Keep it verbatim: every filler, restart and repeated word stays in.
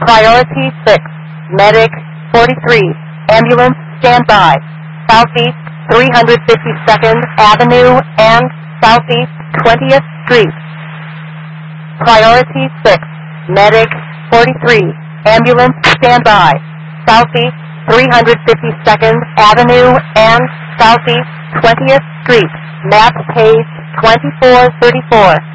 Priority six, Medic forty-three, Ambulance standby, Southeast three hundred fifty-second Avenue and Southeast twentieth Street. Priority six, Medic forty-three, Ambulance standby, Southeast three hundred fifty-second Avenue and Southeast twentieth Street. Map page twenty-four thirty-four.